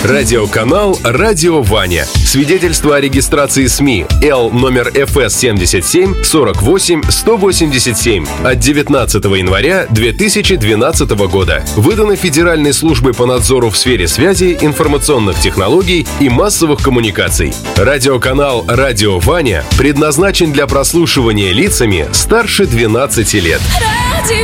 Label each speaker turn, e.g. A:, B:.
A: Радиоканал «Радио Ваня». Свидетельство о регистрации СМИ Л номер ФС 77 48 187 от 19 января 2012 года. Выдано Федеральной службой по надзору в сфере связи, информационных технологий и массовых коммуникаций. Радиоканал «Радио Ваня» предназначен для прослушивания лицами старше 12 лет.